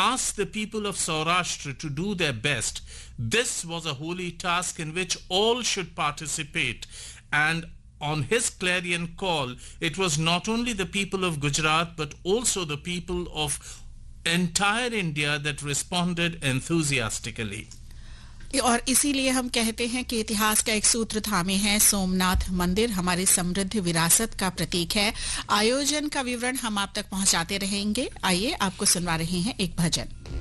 asked the people of Saurashtra to do their best. This was a holy task in which all should participate. And on his clarion call, it was not only the people of Gujarat but also the people of entire India that responded enthusiastically. और इसीलिए हम कहते हैं कि इतिहास का एक सूत्र थामे है, सोमनाथ मंदिर हमारी समृद्ध विरासत का प्रतीक है। आयोजन का विवरण हम आप तक पहुंचाते रहेंगे। आइए आपको सुनवा रहे हैं एक भजन।